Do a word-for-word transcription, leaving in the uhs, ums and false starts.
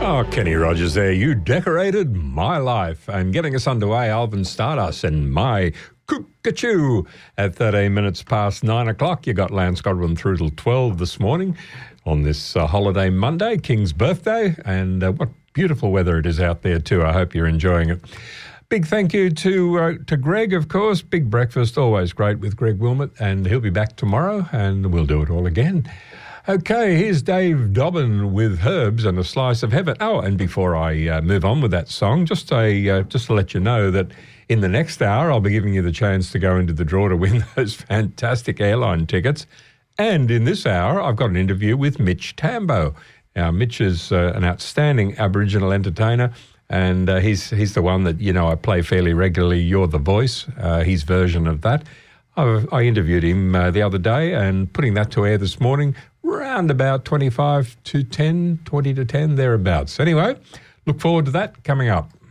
Oh, Kenny Rogers there. You decorated my life. And getting us underway, Alvin Stardust and My Cuckachoo at thirteen minutes past nine o'clock. You got Lance Godwin through till twelve this morning on this uh, holiday Monday, King's birthday. And uh, what beautiful weather it is out there too. I hope you're enjoying it. Big thank you to uh, to Greg, of course. Big breakfast, always great with Greg Wilmot. And he'll be back tomorrow and we'll do it all again. Okay, here's Dave Dobbin with Herbs and a Slice of Heaven. Oh, and before I uh, move on with that song, just a, uh, just to let you know that in the next hour, I'll be giving you the chance to go into the draw to win those fantastic airline tickets. And in this hour, I've got an interview with Mitch Tambo. Now, Mitch is uh, an outstanding Aboriginal entertainer, and uh, he's he's the one that, you know, I play fairly regularly, You're the Voice, uh, his version of that. I, I interviewed him uh, the other day, and putting that to air this morning, round about twenty-five to ten, twenty to ten, thereabouts. Anyway, look forward to that coming up.